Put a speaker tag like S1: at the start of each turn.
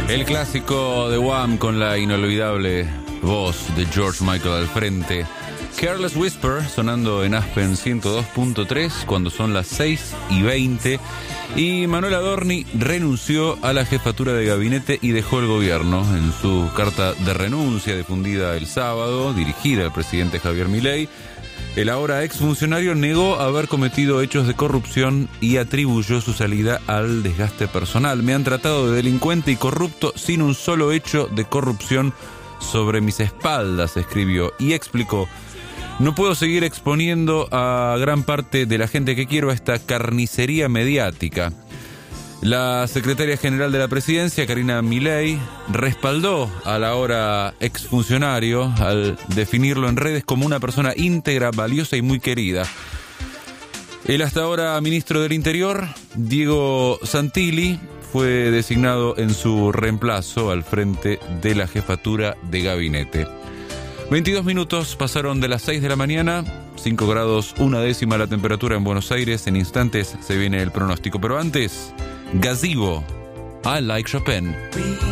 S1: El clásico de Wham con la inolvidable voz de George Michael al frente. Careless Whisper sonando en Aspen 102.3 cuando son las 6:20. Y Manuel Adorni renunció a la jefatura de gabinete y dejó el gobierno. En su carta de renuncia difundida el sábado, dirigida al presidente Javier Milei, el ahora exfuncionario negó haber cometido hechos de corrupción y atribuyó su salida al desgaste personal. Me han tratado de delincuente y corrupto sin un solo hecho de corrupción sobre mis espaldas, escribió, y explicó: no puedo seguir exponiendo a gran parte de la gente que quiero a esta carnicería mediática. La secretaria general de la presidencia, Karina Milei, respaldó al ahora exfuncionario al definirlo en redes como una persona íntegra, valiosa y muy querida. El hasta ahora ministro del Interior, Diego Santilli, fue designado en su reemplazo al frente de la jefatura de gabinete. 22 minutos pasaron de las 6 de la mañana, 5 grados 1 la temperatura en Buenos Aires. En instantes se viene el pronóstico, pero antes, Gazebo, I Like Chopin.